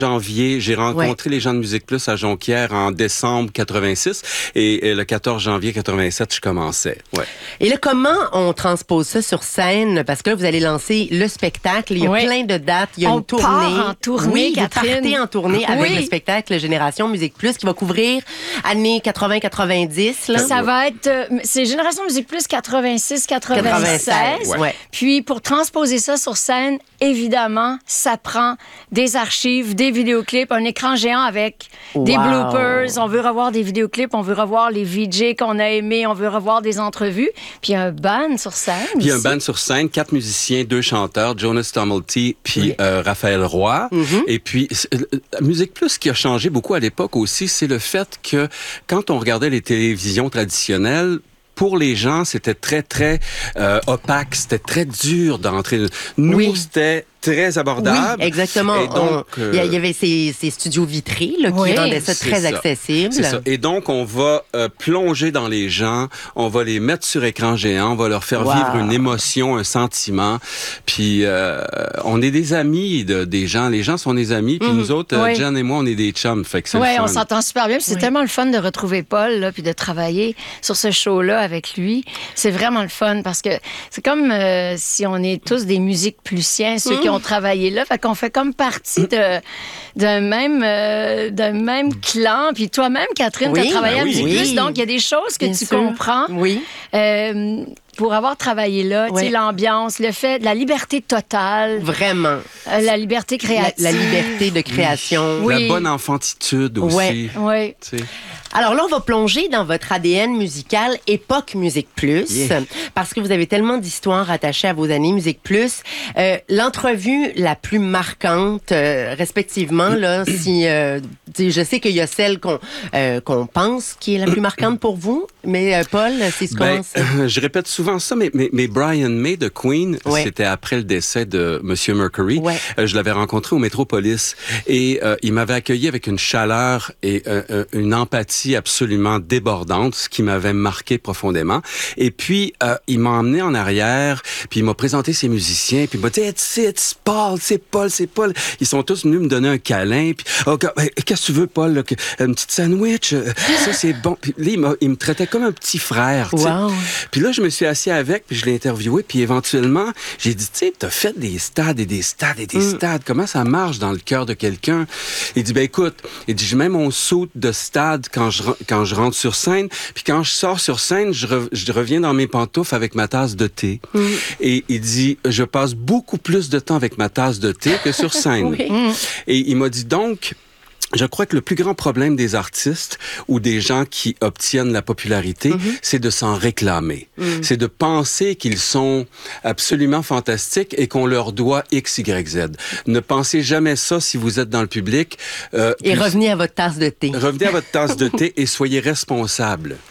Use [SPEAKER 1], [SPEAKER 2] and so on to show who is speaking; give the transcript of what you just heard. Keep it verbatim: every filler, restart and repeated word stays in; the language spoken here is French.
[SPEAKER 1] janvier, j'ai rencontré ouais. les gens de Musique Plus à Jonquière en décembre quatre-vingt-six et, et le quatorze janvier quatre-vingt-sept, je commençais. Ouais.
[SPEAKER 2] Et là, comment on transpose ça sur scène? Parce que là, vous allez lancer le spectacle. Il y a oui. plein de dates. Il y a
[SPEAKER 3] on
[SPEAKER 2] une tournée.
[SPEAKER 3] Part en tournée,
[SPEAKER 2] oui,
[SPEAKER 3] Catherine.
[SPEAKER 2] vous partez en tournée avec
[SPEAKER 3] oui.
[SPEAKER 2] le spectacle Génération Musique Plus qui va couvrir années quatre-vingts quatre-vingt-dix. Là.
[SPEAKER 3] Ça va être... Euh, c'est Génération Musique Plus quatre-vingt-six quatre-vingt-seize.
[SPEAKER 2] Ouais.
[SPEAKER 3] Puis, pour transposer ça sur scène, évidemment, ça prend des archives, des vidéoclips, un écran géant avec wow. des bloopers. On veut revoir des vidéoclips, on veut revoir les V J qu'on a aimés, on veut revoir des entrevues. Puis un band sur scène.
[SPEAKER 1] Puis un band sur scène, quatre musiciens, deux chanteurs, Jonas Tumulty, puis oui. euh, Raphaël Roy. Mm-hmm. Et puis, Musique Plus, ce qui a changé beaucoup à l'époque aussi, c'est le fait que quand on regardait les télévisions traditionnelles, pour les gens, c'était très, très euh, opaque. C'était très dur d'entrer. Nous, oui. c'était très abordable.
[SPEAKER 2] Oui, exactement.
[SPEAKER 1] Et donc,
[SPEAKER 2] il euh... y avait ces, ces studios vitrés là, qui oui, rendaient ça très ça. accessible.
[SPEAKER 1] C'est ça. Et donc, on va euh, plonger dans les gens, on va les mettre sur écran géant, on va leur faire wow. vivre une émotion, un sentiment. Puis, euh, on est des amis de, des gens. Les gens sont des amis. Puis mmh. nous autres, oui. Jen et moi, on est des chums. Fait que c'est
[SPEAKER 3] oui,
[SPEAKER 1] le fun.
[SPEAKER 3] On s'entend super bien. Puis c'est oui. tellement le fun de retrouver Paul, là, puis de travailler sur ce show-là avec lui. C'est vraiment le fun parce que c'est comme euh, si on est tous des musiques plusiens, ceux mmh. qui ont travaillé là. Fait qu'on fait comme partie de, d'un, même, euh, d'un même clan. Puis toi-même, Catherine, oui, tu as travaillé ben à Musique oui. Plus. Donc, il y a des choses que bien tu sûr. comprends.
[SPEAKER 2] Oui.
[SPEAKER 3] Euh, pour avoir travaillé là, oui. tu sais, l'ambiance, le fait de la liberté totale.
[SPEAKER 2] Vraiment.
[SPEAKER 3] Euh, la liberté créative.
[SPEAKER 2] La, la liberté de création.
[SPEAKER 1] Oui. La bonne enfantitude aussi.
[SPEAKER 3] Oui. oui.
[SPEAKER 1] Tu sais.
[SPEAKER 2] Alors là, on va plonger dans votre A D N musical époque Musique Plus, yeah. parce que vous avez tellement d'histoires attachées à vos années Musique Plus. Euh, l'entrevue la plus marquante, euh, respectivement, là, si euh, je sais qu'il y a celle qu'on euh, qu'on pense qui est la plus marquante pour vous, mais euh, Paul, c'est ce qu'on
[SPEAKER 1] ben, euh, je répète souvent ça, mais, mais, mais Brian May de Queen, ouais. c'était après le décès de Monsieur Mercury. Ouais. Euh, je l'avais rencontré au Métropolis et euh, il m'avait accueilli avec une chaleur et euh, une empathie absolument débordante, ce qui m'avait marqué profondément. Et puis, euh, il m'a emmené en arrière, puis il m'a présenté ses musiciens, puis il m'a dit hey, « C'est Paul, c'est Paul, c'est Paul. » Ils sont tous venus me donner un câlin, puis oh, « Qu'est-ce que tu veux, Paul? Là? Une petite sandwich? Ça, c'est bon. » Puis là, il, m'a, il me traitait comme un petit frère. Wow. Puis là, je me suis assis avec, puis je l'ai interviewé, puis éventuellement, j'ai dit « Tu sais, t'as fait des stades et des stades et des mm. stades. Comment ça marche dans le cœur de quelqu'un? » Il dit « Ben écoute, il dit, je mets mon saut de stade quand je, quand je rentre sur scène, puis quand je sors sur scène, je, re, je reviens dans mes pantoufles avec ma tasse de thé. Mm. Et il dit, je passe beaucoup plus de temps avec ma tasse de thé que sur scène. Oui. Mm. Et il m'a dit donc, je crois que le plus grand problème des artistes ou des gens qui obtiennent la popularité, mm-hmm. c'est de s'en réclamer. Mm. C'est de penser qu'ils sont absolument fantastiques et qu'on leur doit X, Y, Z. Ne pensez jamais ça si vous êtes dans le public. Euh,
[SPEAKER 2] et puis, revenez à votre tasse de thé.
[SPEAKER 1] Revenez à votre tasse de thé et soyez responsable.